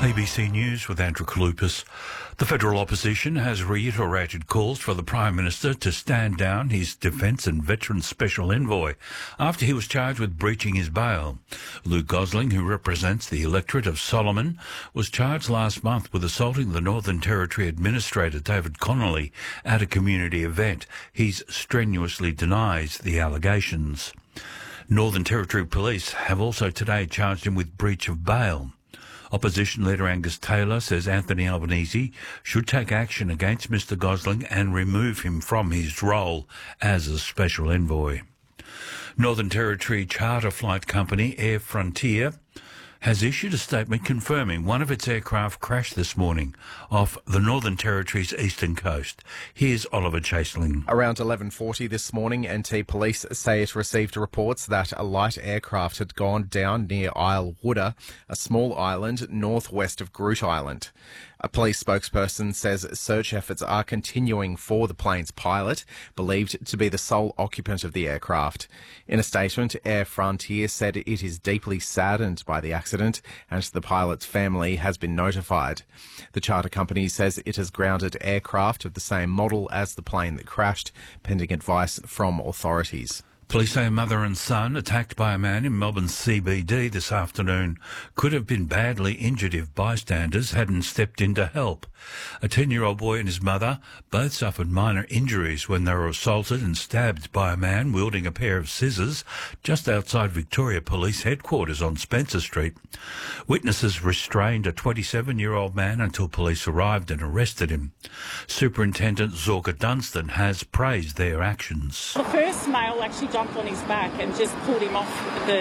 ABC News with Andrew Kalupas. The federal opposition has reiterated calls for the Prime Minister to stand down his Defence and Veterans Special Envoy after he was charged with breaching his bail. Luke Gosling, who represents the electorate of Solomon, was charged last month with assaulting the Northern Territory Administrator David Connolly at a community event. He strenuously denies the allegations. Northern Territory Police have also today charged him with breach of bail. Opposition leader Angus Taylor says Anthony Albanese should take action against Mr Gosling and remove him from his role as a special envoy. Northern Territory charter flight company Air Frontier has issued a statement confirming one of its aircraft crashed this morning off the Northern Territory's eastern coast. Here's Oliver Chaseling. Around 11:40 this morning, NT Police say it received reports that a light aircraft had gone down near Isle Wooder, a small island northwest of Groot Island. A police spokesperson says search efforts are continuing for the plane's pilot, believed to be the sole occupant of the aircraft. In a statement, Air Frontier said it is deeply saddened by the accident and the pilot's family has been notified. The charter company says it has grounded aircraft of the same model as the plane that crashed, pending advice from authorities. Police say a mother and son attacked by a man in Melbourne's CBD this afternoon could have been badly injured if bystanders hadn't stepped in to help. A 10-year-old boy and his mother both suffered minor injuries when they were assaulted and stabbed by a man wielding a pair of scissors just outside Victoria Police Headquarters on Spencer Street. Witnesses restrained a 27-year-old man until police arrived and arrested him. Superintendent Zorka Dunstan has praised their actions. The first male actually jumped on his back and just pulled him off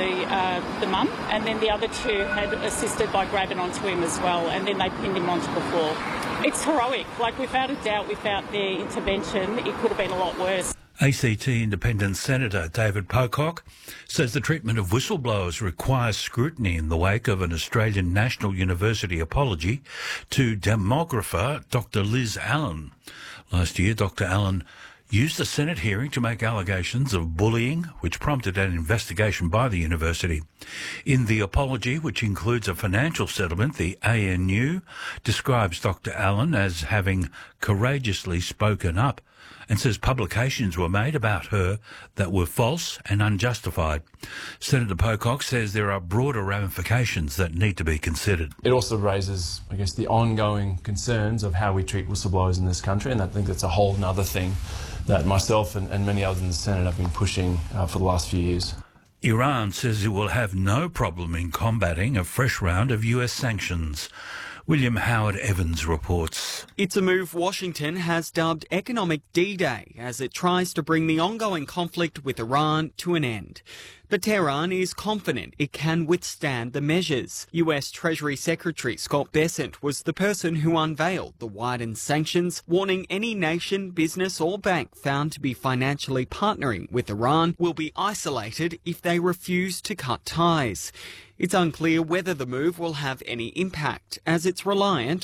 the mum, and then the other two had assisted by grabbing onto him as well, and then they pinned him onto the floor. It's heroic. Like, without a doubt, without their intervention, it could have been a lot worse. ACT Independent Senator David Pocock says the treatment of whistleblowers requires scrutiny in the wake of an Australian National University apology to demographer Dr Liz Allen. Last year, Dr Allen used the Senate hearing to make allegations of bullying, which prompted an investigation by the university. In the apology, which includes a financial settlement, the ANU describes Dr Allen as having courageously spoken up and says publications were made about her that were false and unjustified. Senator Pocock says there are broader ramifications that need to be considered. It also raises, I guess, the ongoing concerns of how we treat whistleblowers in this country, and I think that's a whole other thing that myself and many others in the Senate have been pushing for the last few years. Iran says it will have no problem in combating a fresh round of US sanctions. William Howard Evans reports. It's a move Washington has dubbed Economic D-Day as it tries to bring the ongoing conflict with Iran to an end. But Tehran is confident it can withstand the measures. US Treasury Secretary Scott Bessent was the person who unveiled the widened sanctions, warning any nation, business or bank found to be financially partnering with Iran will be isolated if they refuse to cut ties. It's unclear whether the move will have any impact, as it's reliant